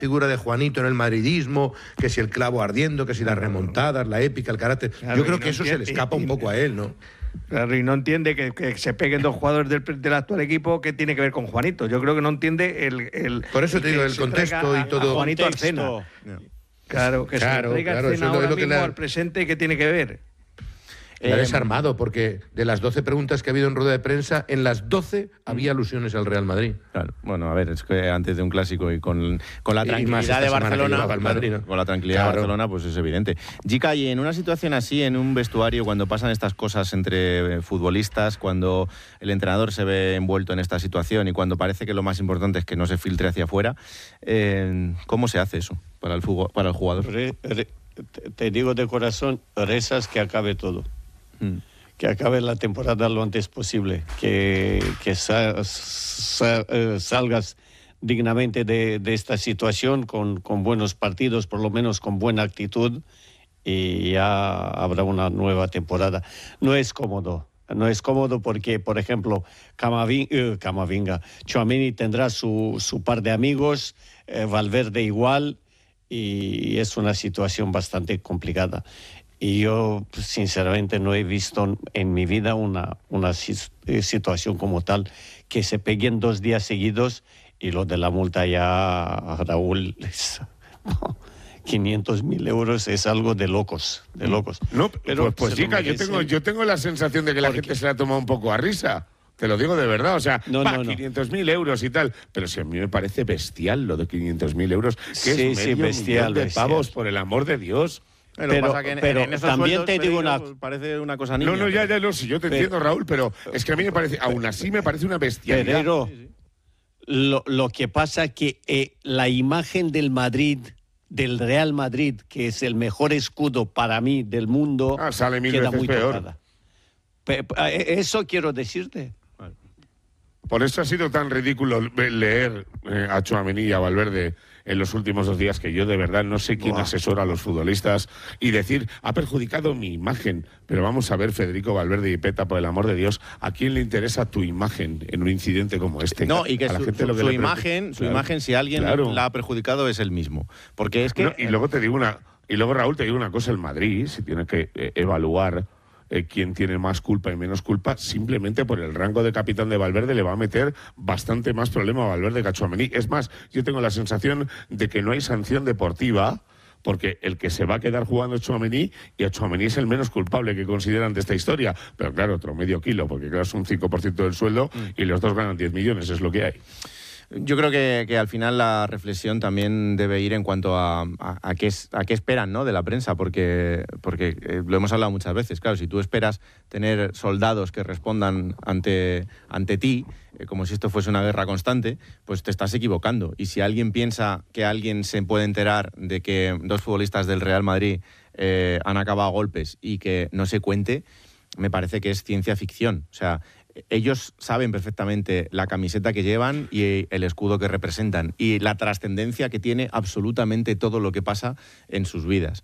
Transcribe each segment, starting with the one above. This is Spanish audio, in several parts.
figura de Juanito en el madridismo, que si el clavo ardiendo, que si las remontadas, la épica, el carácter. Claro, yo creo que eso se le escapa un poco a él, ¿no? Claro, y no entiende que se peguen dos jugadores del actual equipo, que tiene que ver con Juanito. Yo creo que no entiende el por eso te digo, el contexto y todo. A Juanito Arcena. Claro, que se traiga Arcena ahora mismo al presente, ¿qué tiene que ver? Le ha desarmado, porque de las 12 preguntas que ha habido en rueda de prensa, en las 12 había alusiones al Real Madrid. Claro, bueno, a ver, es que antes de un clásico y con la tranquilidad de Barcelona, Madrid, ¿no? Con la tranquilidad de Barcelona, pues es evidente. Jica, y en una situación así, en un vestuario, cuando pasan estas cosas entre futbolistas, cuando el entrenador se ve envuelto en esta situación y cuando parece que lo más importante es que no se filtre hacia afuera, ¿cómo se hace eso para el jugador? Te digo de corazón, rezas que acabe todo. Que acabe la temporada lo antes posible, que salgas dignamente de esta situación con buenos partidos, por lo menos con buena actitud, y ya habrá una nueva temporada. No es cómodo porque, por ejemplo, Tchouaméni tendrá su par de amigos, Valverde igual, y es una situación bastante complicada. Y yo, sinceramente, no he visto en mi vida una situación como tal, que se peguen 2 días seguidos, y lo de la multa ya, Raúl, 500.000 euros es algo de locos, de locos. No, pero pues chica, yo tengo la sensación de que la gente se la ha tomado un poco a risa. Te lo digo de verdad, o sea, 500.000 euros y tal. Pero si a mí me parece bestial lo de 500.000 euros, que es medio millón de pavos, por el amor de Dios. Pero también te digo parece una cosa niña. No, si yo te entiendo, Raúl, pero es que a mí me parece, aún así me parece una bestialidad. Pero lo que pasa que la imagen del Madrid, del Real Madrid, que es el mejor escudo para mí del mundo, sale 1000 queda veces muy peor. tocada. Eso quiero decirte. Por eso ha sido tan ridículo leer a Tchouaméni y a Valverde en los últimos 2 días, que yo de verdad no sé quién asesora a los futbolistas, y decir, ha perjudicado mi imagen. Pero vamos a ver, Federico Valverde y Peta, por el amor de Dios, ¿a quién le interesa tu imagen en un incidente como este? No, y que su imagen, si alguien la ha perjudicado, es él mismo. Porque es que... No, y luego Raúl, te digo una cosa, el Madrid, si tiene que evaluar quién tiene más culpa y menos culpa, simplemente por el rango de capitán de Valverde le va a meter bastante más problema a Valverde que a Tchouaméni. Es más, yo tengo la sensación de que no hay sanción deportiva, porque el que se va a quedar jugando es Tchouaméni, y a Tchouaméni es el menos culpable que consideran de esta historia. Pero claro, otro medio kilo, porque claro, es un 5% del sueldo y los dos ganan 10 millones, es lo que hay. Yo creo que al final la reflexión también debe ir en cuanto a qué esperan, ¿no?, de la prensa, porque lo hemos hablado muchas veces. Claro, si tú esperas tener soldados que respondan ante ti, como si esto fuese una guerra constante, pues te estás equivocando. Y si alguien piensa que alguien se puede enterar de que 2 futbolistas del Real Madrid han acabado a golpes y que no se cuente, me parece que es ciencia ficción. O sea, ellos saben perfectamente la camiseta que llevan y el escudo que representan y la trascendencia que tiene absolutamente todo lo que pasa en sus vidas.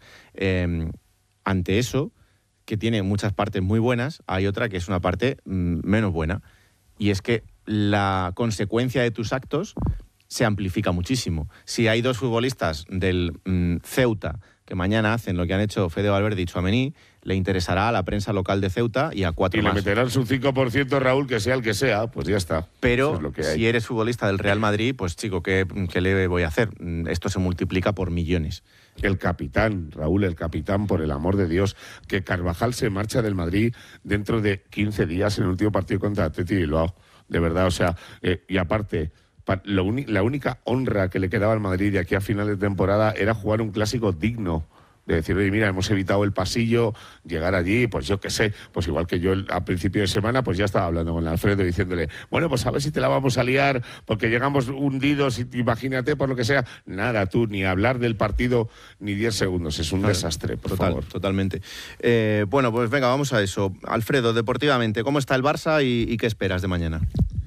Ante eso, que tiene muchas partes muy buenas, hay otra que es una parte menos buena, y es que la consecuencia de tus actos se amplifica muchísimo. Si hay 2 futbolistas del Ceuta que mañana hacen lo que han hecho Fede Valverde y Tchouaméni, le interesará a la prensa local de Ceuta y a 4 más. Y le meterán su 5%, Raúl, que sea el que sea, pues ya está. Pero si eres futbolista del Real Madrid, pues chico, ¿qué le voy a hacer? Esto se multiplica por millones. El capitán, Raúl, el capitán, por el amor de Dios, que Carvajal se marcha del Madrid dentro de 15 días en el último partido contra Atleti Bilbao. De verdad, o sea, y aparte, la única honra que le quedaba al Madrid de aquí a final de temporada era jugar un clásico digno. De decir, oye, mira, hemos evitado el pasillo, llegar allí, pues yo qué sé, pues igual que yo a principio de semana, pues ya estaba hablando con Alfredo diciéndole, bueno, pues a ver si te la vamos a liar, porque llegamos hundidos, y imagínate, por lo que sea. Nada, tú, ni hablar del partido ni 10 segundos, es un desastre, por favor. Totalmente. Bueno, pues venga, vamos a eso. Alfredo, deportivamente, ¿cómo está el Barça y qué esperas de mañana?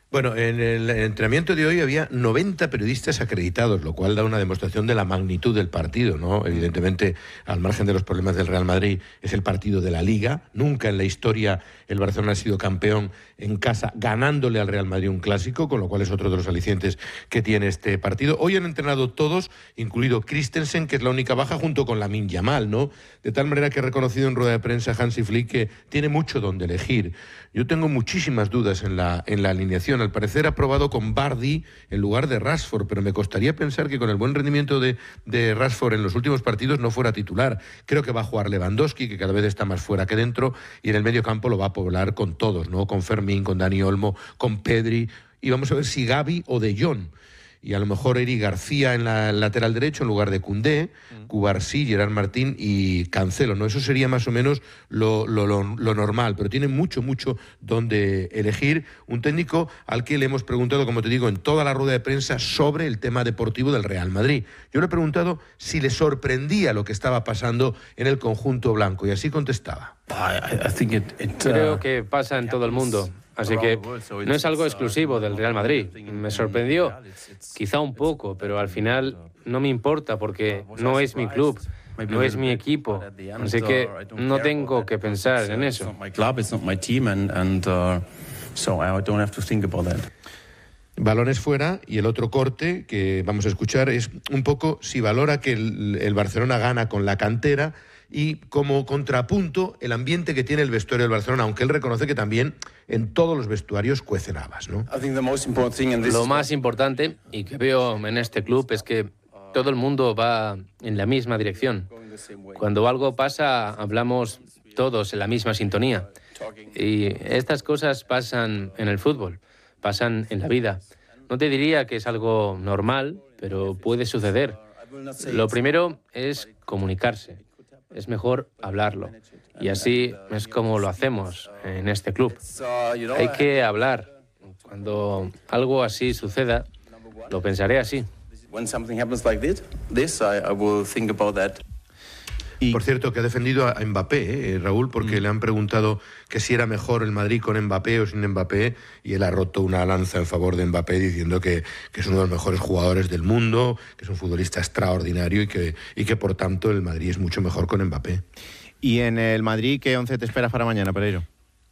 Bueno, en el entrenamiento de hoy había 90 periodistas acreditados, lo cual da una demostración de la magnitud del partido, ¿no? Evidentemente, al margen de los problemas del Real Madrid, es el partido de la Liga. Nunca en la historia el Barcelona ha sido campeón en casa ganándole al Real Madrid un clásico, con lo cual es otro de los alicientes que tiene este partido. Hoy han entrenado todos, incluido Christensen, que es la única baja, junto con Lamine Yamal, ¿no? De tal manera que ha reconocido en rueda de prensa Hansi Flick que tiene mucho donde elegir. Yo tengo muchísimas dudas en la alineación. Al parecer ha probado con Vardy en lugar de Rashford, pero me costaría pensar que con el buen rendimiento de Rashford en los últimos partidos no fuera titular. Creo que va a jugar Lewandowski, que cada vez está más fuera que dentro, y en el medio campo lo va a poblar con todos, ¿no? Con Fermín, con Dani Olmo, con Pedri, y vamos a ver si Gavi o De Jong. Y a lo mejor Eric García en la lateral derecho en lugar de Koundé, Cubarsí, Gerard Martín y Cancelo, ¿no? Eso sería más o menos lo normal, pero tiene mucho donde elegir. Un técnico al que le hemos preguntado, como te digo, en toda la rueda de prensa sobre el tema deportivo del Real Madrid. Yo le he preguntado si le sorprendía lo que estaba pasando en el conjunto blanco y así contestaba. Creo que pasa en todo el mundo. Así que no es algo exclusivo del Real Madrid. Me sorprendió, quizá un poco, pero al final no me importa porque no es mi club, no es mi equipo. Así que no tengo que pensar en eso. Balones fuera, y el otro corte que vamos a escuchar es un poco si valora que el Barcelona gana con la cantera y como contrapunto el ambiente que tiene el vestuario del Barcelona, aunque él reconoce que también en todos los vestuarios cuecen habas, ¿no? Lo más importante, y que veo en este club, es que todo el mundo va en la misma dirección. Cuando algo pasa, hablamos todos en la misma sintonía. Y estas cosas pasan en el fútbol, pasan en la vida. No te diría que es algo normal, pero puede suceder. Lo primero es comunicarse. Es mejor hablarlo. Y así es como lo hacemos en este club. Hay que hablar. Cuando algo así suceda, lo pensaré así. Y por cierto, que ha defendido a Mbappé, Raúl, porque le han preguntado que si era mejor el Madrid con Mbappé o sin Mbappé, y él ha roto una lanza en favor de Mbappé diciendo que es uno de los mejores jugadores del mundo, que es un futbolista extraordinario y que por tanto el Madrid es mucho mejor con Mbappé. ¿Y en el Madrid qué 11 te esperas para mañana, Pereiro?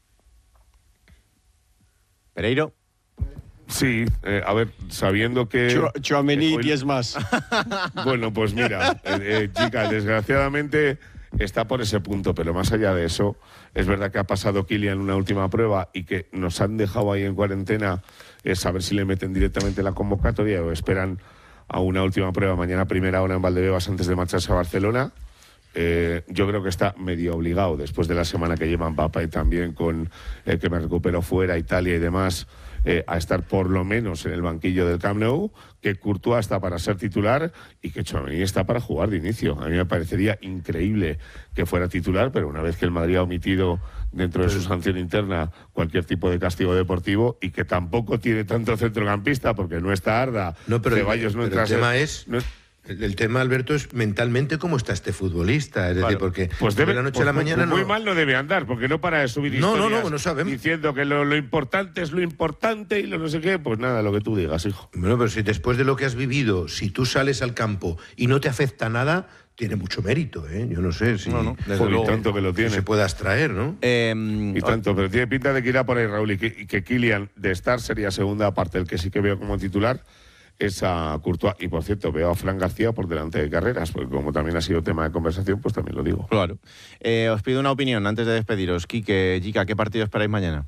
¿Pereiro? Sí, a ver, sabiendo que... Tchouaméni, 10 más. Bueno, pues mira, chica, desgraciadamente está por ese punto, pero más allá de eso, es verdad que ha pasado Kylian una última prueba y que nos han dejado ahí en cuarentena, saber si le meten directamente la convocatoria o esperan a una última prueba mañana a primera hora en Valdebebas antes de marcharse a Barcelona. Yo creo que está medio obligado, después de la semana que lleva Mbappé también con que me recuperó fuera, Italia y demás, a estar por lo menos en el banquillo del Camp Nou, que Courtois está para ser titular y que Tchouaméni está para jugar de inicio. A mí me parecería increíble que fuera titular, pero una vez que el Madrid ha omitido dentro de su sanción interna cualquier tipo de castigo deportivo y que tampoco tiene tanto centrocampista porque no está Arda, no, pero Ceballos no entra. El tema es... El tema, Alberto, es mentalmente cómo está este futbolista. Es decir, porque pues debe, de la noche a la mañana muy mal no debe andar, porque no para de subir historias no sabemos. Diciendo que lo importante es lo importante y lo no sé qué. Pues nada, lo que tú digas, hijo. Bueno, pero si después de lo que has vivido, si tú sales al campo y no te afecta nada, tiene mucho mérito, ¿eh? Yo no sé si... Y tanto que lo tiene. Se puede abstraer, ¿no? Y tanto, pero tiene pinta de que irá por ahí, Raúl, y que Kylian de estar sería segunda, aparte el que sí que veo como titular es a Courtois. Y por cierto, veo a Fran García por delante de Carreras, porque como también ha sido tema de conversación, pues también lo digo. Claro. Os pido una opinión antes de despediros. Quique, Jica, ¿qué partido esperáis mañana?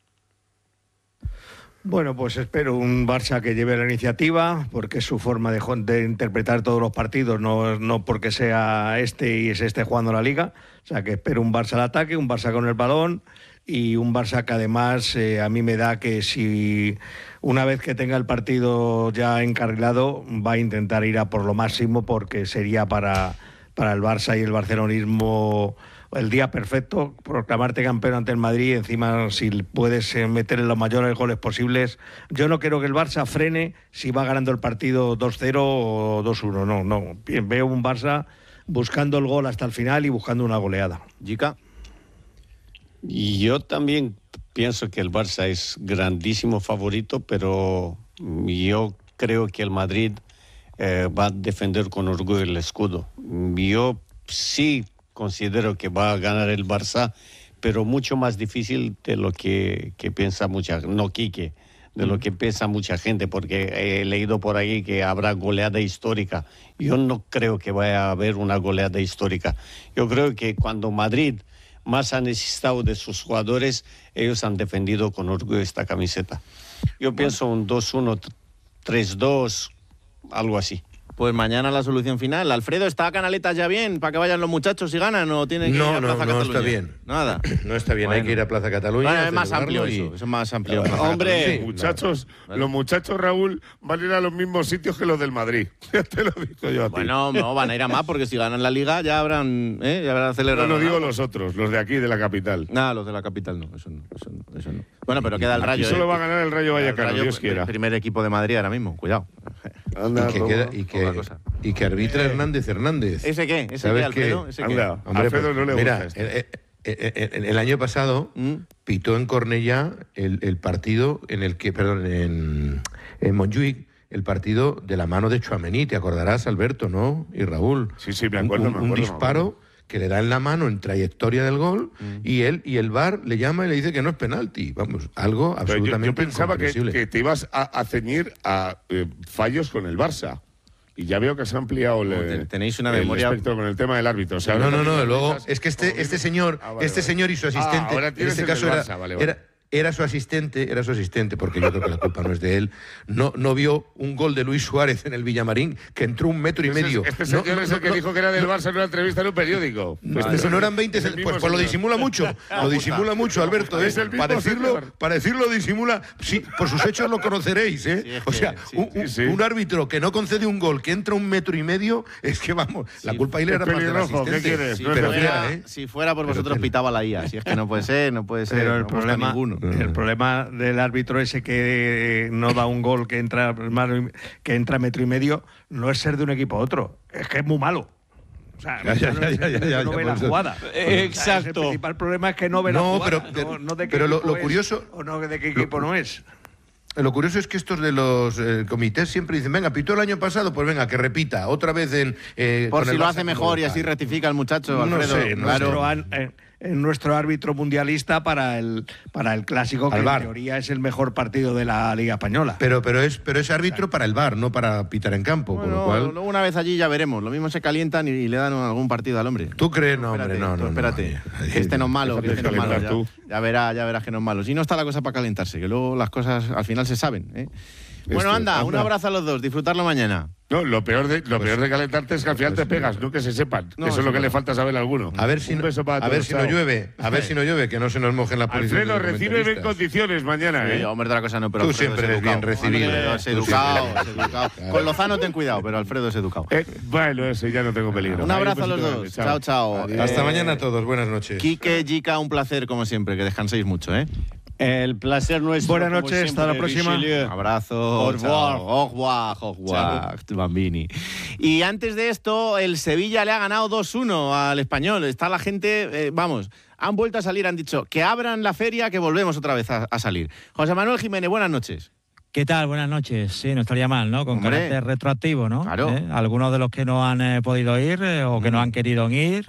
Bueno, pues espero un Barça que lleve la iniciativa, porque es su forma de interpretar todos los partidos, no porque sea este y es este jugando la Liga. O sea, que espero un Barça al ataque, un Barça con el balón y un Barça que además a mí me da que si una vez que tenga el partido ya encarrilado va a intentar ir a por lo máximo, porque sería para el Barça y el barcelonismo el día perfecto, proclamarte campeón ante el Madrid, encima si puedes meter los mayores goles posibles. Yo no quiero que el Barça frene si va ganando el partido 2-0 o 2-1, no. Veo un Barça buscando el gol hasta el final y buscando una goleada. Jica. Y yo también pienso que el Barça es grandísimo favorito, pero yo creo que el Madrid va a defender con orgullo el escudo. Yo sí considero que va a ganar el Barça, pero mucho más difícil de lo que piensa de lo que piensa mucha gente, porque he leído por ahí que habrá goleada histórica. Yo no creo que vaya a haber una goleada histórica. Yo creo que cuando Madrid más ha necesitado de sus jugadores, ellos han defendido con orgullo esta camiseta. Yo pienso un 2-1, 3-2, algo así. Pues mañana la solución final. Alfredo, ¿está Canaletas ya bien para que vayan los muchachos y ganan o tiene que ir a Plaza Cataluña? No está bien. Nada. No está bien, Bueno. hay que ir a Plaza Cataluña. Bueno, es más amplio eso, es más amplio. Hombre, Los muchachos, Raúl, van a ir a los mismos sitios que los del Madrid. Ya te lo digo yo a ti. Bueno, no, van a ir a más porque si ganan la Liga ya habrán No celebrado. lo digo los otros, los de aquí, de la capital. Nada, los de la capital no, eso no. Bueno, pero queda el Aquí Rayo. solo va a ganar el Rayo Vallecano, Dios quiera. El primer equipo de Madrid ahora mismo, cuidado. Anda, Y que arbitra Hernández. ¿Ese qué? ¿Ese ¿Sabes qué, Alfredo? qué? ¿Ese qué? Anda. Hombre, Alfredo no le mira, gusta esto. el año pasado pitó en Cornellá el partido en el que, perdón, en Montjuic, el partido de la mano de Tchouaméni, te acordarás, Alberto, ¿no? Y Raúl. Sí, me acuerdo. Un disparo que le da en la mano en trayectoria del gol y el VAR le llama y le dice que no es penalti. Vamos, algo Pero absolutamente yo pensaba incomprensible. que te ibas a ceñir a fallos con el Barça. Y ya veo que se ha ampliado tenéis una el memoria espectro con el tema del árbitro. O sea, No, ahora luego es que este señor y su asistente, ahora en tienes este el caso del era, Barça, vale. era su asistente, porque yo creo que la culpa no es de él. No vio un gol de Luis Suárez en el Villamarín que entró 1,5 metros. Este señor es el que dijo que era del Barça en una entrevista en un periódico. No eran 20, pues lo disimula mucho. Lo disimula mucho, Alberto. Es el mismo Para decirlo disimula. Sí, por sus hechos lo conoceréis, ¿eh? Sí, es o sea, sí. un árbitro que no concede un gol, que entra 1,5 metros, es que vamos, la culpa ahí le era más del pelirrojo, asistente. ¿qué quieres? Si, No es pero fuera, tela, ¿eh? si fuera por Pero vosotros tela. pitaba la IA. Si es que no puede ser. Pero no gusta ninguno. el problema del árbitro ese que no da un gol que entra 1,5 metros no es ser de un equipo a otro, es que es muy malo. O sea, no ve la jugada. Exacto. El principal problema es que no ve la jugada. No de qué pero lo equipo es, curioso- o no de qué equipo no es. Lo curioso es que estos de los comités siempre dicen, venga, pitó el año pasado, pues venga, que repita, otra vez Por con si el lo Barça hace como mejor y local. así rectifica el muchacho, No Alfredo. sé, no claro. Nuestro árbitro mundialista para el clásico, que Al en VAR. teoría es el mejor partido de la Liga Española. Pero es árbitro para el VAR, no para pitar en campo, con lo cual... Luego una vez allí ya veremos. Lo mismo se calientan y le dan algún partido al hombre. ¿Tú crees? No, Espérate, hombre, no. tú espérate. nadie. Que este no es malo, que Déjate este no es malo. calentar Ya verás que no es malo. Si no está la cosa para calentarse, que luego las cosas al final se saben. ¿eh? Bueno, anda, un abrazo a los dos. Disfrutarlo mañana. No, lo peor de calentarte es que al final te pegas, no que se sepan. No, eso es lo que sí, le falta saber a alguno. A ver si Un no, beso para a ver todos, si no chao. llueve, que no se nos mojen la policía. Alfredo, recíbeme en condiciones mañana, ¿eh? Hombre, otra cosa no, pero Tú Alfredo siempre es eres bien educado. recibido. Hombre, es Tú educado, siempre. es educado. Con Lozano ten cuidado, pero Alfredo es educado. Bueno, eso ya no tengo peligro. Un abrazo a Ay, los besito dos. grande, Chao. Adiós. Hasta mañana a todos, buenas noches. Quique, Jica, un placer como siempre, que descanséis mucho, ¿eh? el placer nuestro. Buenas como noches, hasta siempre, la próxima. Richelieu. Un abrazo. Au revoir. Au revoir, Bambini. Y antes de esto, el Sevilla le ha ganado 2-1 al Español. Está la gente, han vuelto a salir, han dicho que abran la feria, que volvemos otra vez a salir. José Manuel Jiménez, buenas noches. ¿Qué tal? Buenas noches. Sí, no estaría mal, ¿no? Con Hombre. carácter retroactivo, ¿no? Claro. Algunos de los que no han podido ir o que no han querido ir,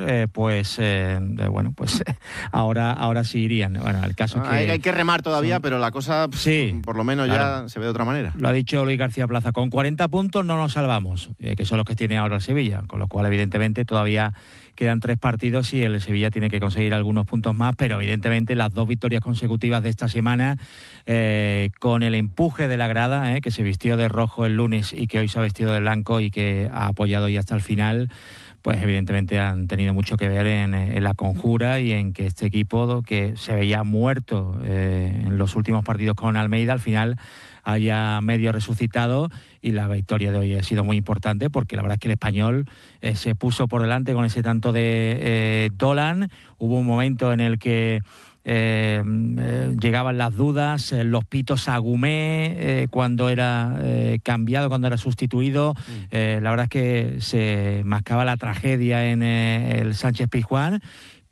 ahora sí irían. Bueno, el caso es que... Hay que remar todavía, pero la cosa, Sí, por lo menos claro. ya se ve de otra manera. Lo ha dicho Luis García Plaza, con 40 puntos no nos salvamos, que son los que tiene ahora el Sevilla, con lo cual evidentemente todavía quedan 3 partidos y el Sevilla tiene que conseguir algunos puntos más, pero evidentemente las 2 victorias consecutivas de esta semana, con el empuje de la grada, que se vistió de rojo el lunes y que hoy se ha vestido de blanco y que ha apoyado ya hasta el final, pues evidentemente han tenido mucho que ver en la conjura y en que este equipo, que se veía muerto en los últimos partidos con Almeida, al final haya medio resucitado, y la victoria de hoy ha sido muy importante porque la verdad es que el Español se puso por delante con ese tanto de Dolan. Hubo un momento en el que llegaban las dudas, los pitos a Gumé cuando era cambiado, cuando era sustituido. La verdad es que se mascaba la tragedia en el Sánchez Pizjuán,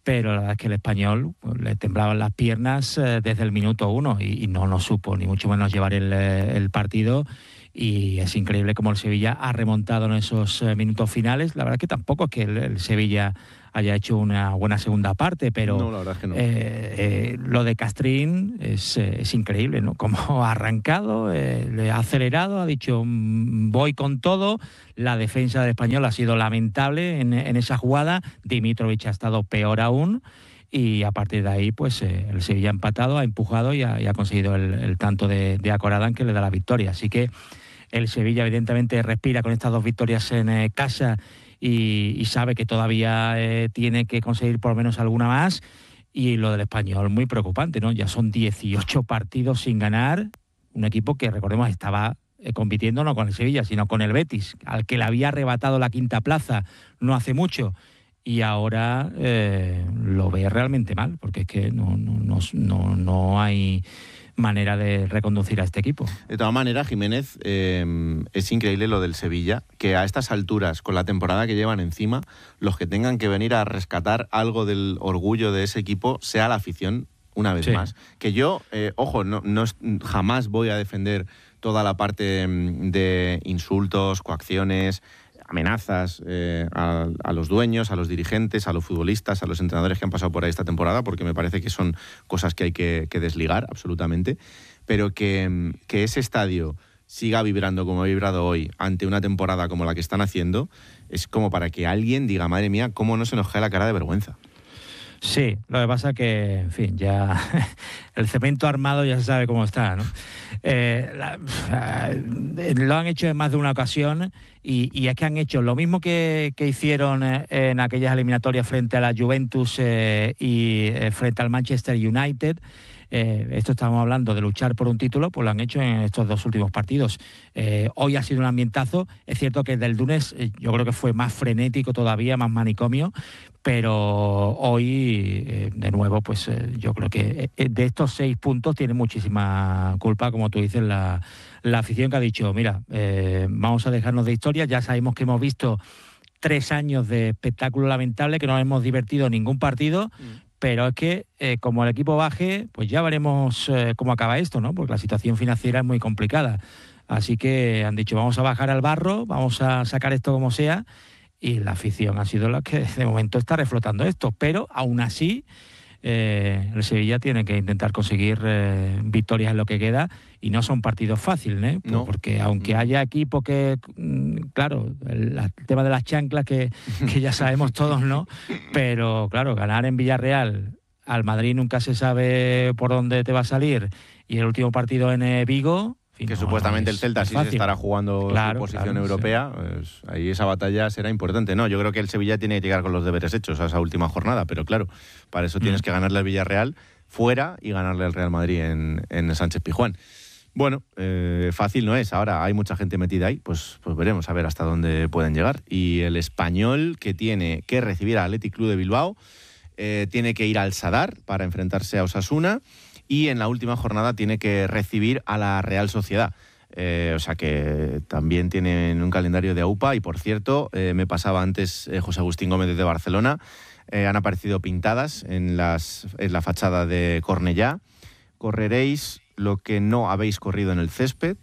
pero la verdad es que el Español pues, le temblaban las piernas desde el minuto 1 y no supo ni mucho menos llevar el partido. Y es increíble cómo el Sevilla ha remontado en esos minutos finales. La verdad es que tampoco es que el Sevilla haya hecho una buena segunda parte, pero no, la verdad es que no. Lo de Castrín es increíble, ¿no? Como ha arrancado, le ha acelerado, ha dicho voy con todo. La defensa del Español ha sido lamentable en esa jugada. Dimitrovic ha estado peor aún. Y a partir de ahí, pues el Sevilla ha empatado, ha empujado y ha conseguido el tanto de Akoradan que le da la victoria. Así que el Sevilla evidentemente respira con estas 2 victorias en casa y sabe que todavía tiene que conseguir por lo menos alguna más. Y lo del Español, muy preocupante, ¿no? Ya son 18 partidos sin ganar. Un equipo que, recordemos, estaba compitiendo no con el Sevilla, sino con el Betis, al que le había arrebatado la 5ª plaza no hace mucho. Y ahora lo ve realmente mal, porque es que no hay manera de reconducir a este equipo. De todas maneras, Jiménez, es increíble lo del Sevilla, que a estas alturas, con la temporada que llevan encima, los que tengan que venir a rescatar algo del orgullo de ese equipo sea la afición una vez más. Que yo, ojo, jamás voy a defender toda la parte de insultos, coacciones, amenazas a los dueños, a los dirigentes, a los futbolistas, a los entrenadores que han pasado por ahí esta temporada, porque me parece que son cosas que hay que desligar absolutamente, pero que ese estadio siga vibrando como ha vibrado hoy ante una temporada como la que están haciendo, es como para que alguien diga, madre mía, cómo no se nos cae la cara de vergüenza. Sí, lo que pasa que, en fin, ya el cemento armado ya se sabe cómo está, ¿no? Lo han hecho en más de una ocasión y es que han hecho lo mismo que hicieron en aquellas eliminatorias frente a la Juventus y frente al Manchester United. Esto estamos hablando de luchar por un título, pues lo han hecho en estos 2 últimos partidos. Hoy ha sido un ambientazo. Es cierto que el del lunes yo creo que fue más frenético todavía, más manicomio, pero hoy, de nuevo, pues yo creo que de estos 6 puntos tiene muchísima culpa, como tú dices, la afición, que ha dicho, mira, vamos a dejarnos de historia, ya sabemos que hemos visto 3 años de espectáculo lamentable, que no hemos divertido en ningún partido, pero es que como el equipo baje, pues ya veremos cómo acaba esto, ¿no? Porque la situación financiera es muy complicada. Así que han dicho, vamos a bajar al barro, vamos a sacar esto como sea, y la afición ha sido la que de momento está reflotando esto. Pero aún así, el Sevilla tiene que intentar conseguir victorias en lo que queda, y no son partidos fáciles, ¿eh? No. Porque aunque haya equipos que, claro, el tema de las chanclas que ya sabemos todos, ¿no? Pero claro, ganar en Villarreal al Madrid nunca se sabe por dónde te va a salir, y el último partido en Vigo, que supuestamente el Celta sí se estará jugando su posición europea, pues ahí esa batalla será importante. No, yo creo que el Sevilla tiene que llegar con los deberes hechos a esa última jornada, pero claro, para eso tienes que ganarle al Villarreal fuera y ganarle al Real Madrid en el Sánchez-Pizjuán. Bueno, fácil no es. Ahora hay mucha gente metida ahí, pues veremos a ver hasta dónde pueden llegar. Y el Español, que tiene que recibir al Athletic Club de Bilbao, tiene que ir al Sadar para enfrentarse a Osasuna, y en la última jornada tiene que recibir a la Real Sociedad. O sea que también tienen un calendario de AUPA. Y por cierto, me pasaba antes José Agustín Gómez desde Barcelona, han aparecido pintadas en la fachada de Cornellá: correréis lo que no habéis corrido en el césped,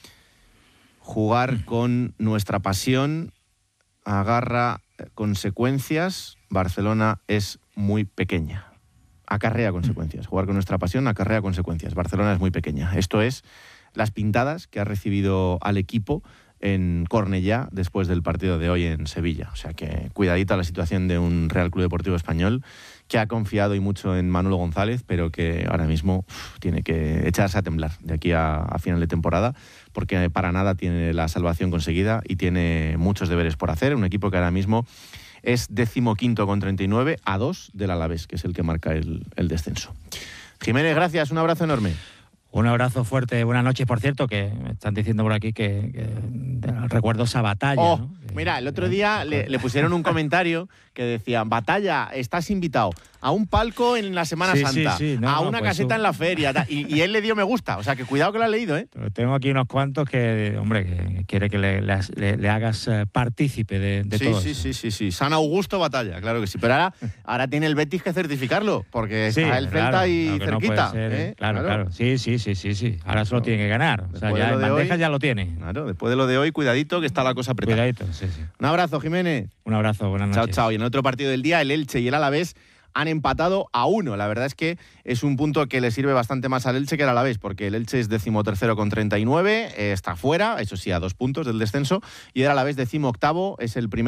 jugar con nuestra pasión agarra consecuencias, Barcelona es muy pequeña. Acarrea consecuencias. Jugar con nuestra pasión acarrea consecuencias. Barcelona es muy pequeña. Esto es las pintadas que ha recibido al equipo en Cornellá después del partido de hoy en Sevilla. O sea que cuidadita la situación de un Real Club Deportivo Español que ha confiado y mucho en Manolo González, pero que ahora mismo tiene que echarse a temblar de aquí a final de temporada, porque para nada tiene la salvación conseguida y tiene muchos deberes por hacer. Un equipo que ahora mismo es 15º con 39, a 2 del Alavés, que es el que marca el descenso. Jiménez, gracias, un abrazo enorme. Un abrazo fuerte, buenas noches. Por cierto, que me están diciendo por aquí que recuerdo esa batalla. Oh, ¿no? Mira, el otro día le pusieron un comentario que decía: Batalla, estás invitado. a un palco en la Semana Santa, a una caseta en la feria, y él le dio me gusta. O sea, que cuidado que lo has leído, ¿eh? Pero tengo aquí unos cuantos que, hombre, que quiere que le hagas partícipe de todo eso. Sí. San Augusto Batalla, claro que sí. Pero ahora tiene el Betis que certificarlo, porque está el Celta ahí cerquita. No claro. Sí. Ahora solo tiene que ganar. O sea, ya en bandeja ya lo tiene. Claro, después de lo de hoy, cuidadito que está la cosa apretada. Cuidadito, sí. Un abrazo, Jiménez. Un abrazo, buenas noches. Chao. Y en el otro partido del día, el Elche y el Alavés han empatado a 1. La verdad es que es un punto que le sirve bastante más al Elche que al Alavés, porque el Elche es 13º con 39, está fuera, eso sí, a 2 puntos del descenso, y el Alavés 18º, es el primer